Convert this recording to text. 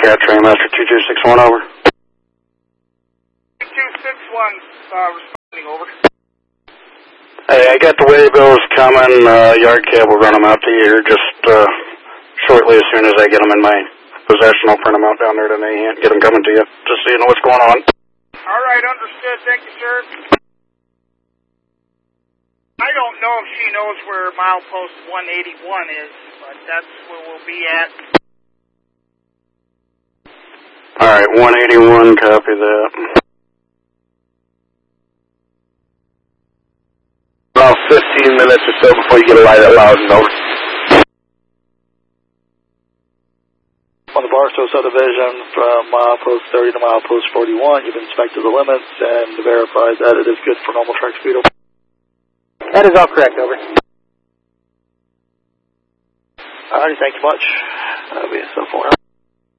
Wildcat, Trainmaster 2261, over. 2261, responding, over. Hey, I got the waybills coming. Yard cab will run them out to you here just shortly as soon as I get them in my possession. I'll print them out down there today and get them coming to you, just so you know what's going on. All right, understood. Thank you, sir. I don't know if she knows where milepost 181 is, but that's where we'll be at. All right, 181, copy that. About 15 minutes or so before you get a light at Loudon, over. On the Barstow subdivision from milepost 30 to milepost 41, you've inspected the limits and verified that it is good for normal track speed, over. That is all correct, over. Alrighty, thank you much. That'll be a cell phone.